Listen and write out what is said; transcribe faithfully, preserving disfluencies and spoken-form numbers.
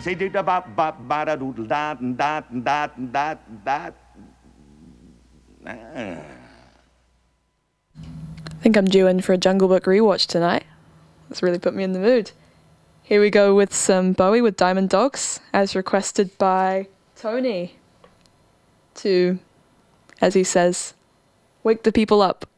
Say do da ba ba ba da doodle da da da da da. I think I'm due in for a Jungle Book rewatch tonight. That's really put me in the mood. Here we go with some Bowie with Diamond Dogs, as requested by Tony, to, as he says, wake the people up.